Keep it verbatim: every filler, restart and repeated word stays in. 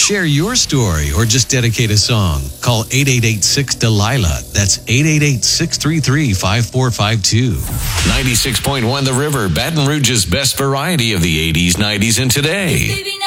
Share your story or just dedicate a song. Call eight eight eight six Delilah. That's eight eight eight six three three five four five two. ninety-six point one The River, Baton Rouge's best variety of the eighties, nineties, and today.